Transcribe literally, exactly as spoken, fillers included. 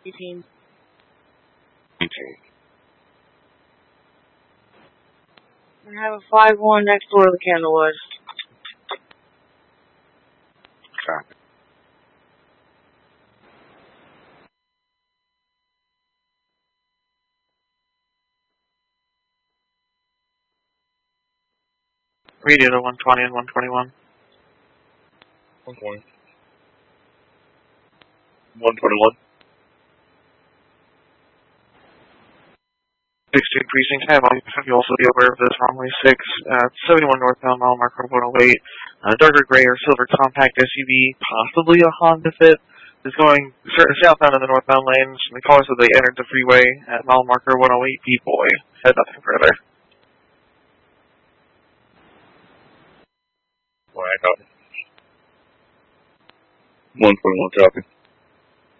eighteen. eighteen. I have a five one next door to the Candlewood. Copy. Radio to one twenty and one twenty-one. one twenty. one twenty-one. sixteen Precinct, have all you also be aware of this runway six at seventy-one northbound, mile marker one oh eight. A darker gray or silver compact S U V, possibly a Honda Fit, is going southbound in the northbound lanes. The callers said they entered the freeway at mile marker one oh eight. B-Boy. Said nothing further. Alright, copy. one twenty-one, copy.